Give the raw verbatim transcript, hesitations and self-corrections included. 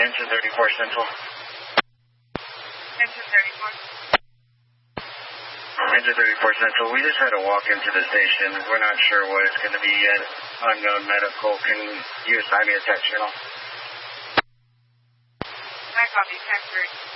Engine thirty-four Central. Engine thirty-four. Engine thirty-four Central. We just had a walk into the station. We're not sure what it's going to be yet. Unknown medical. Can you assign me a tech channel? I copy. Tech three.